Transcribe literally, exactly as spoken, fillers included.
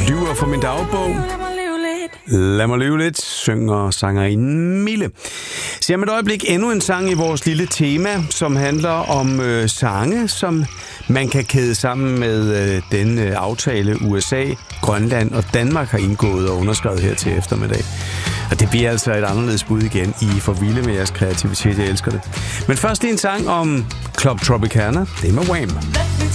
Lyver for min dagbog. Lad mig leve lidt, synger sangerinden Mille. Så om et øjeblik endnu en sang i vores lille tema, som handler om øh, sange, som man kan kæde sammen med øh, den øh, aftale U S A, Grønland og Danmark har indgået og underskrevet her til eftermiddag. Og det bliver altså et anderledes bud igen. I får vilde med jeres kreativitet, jeg elsker det. Men først en sang om Club Tropicana, det er med Wham!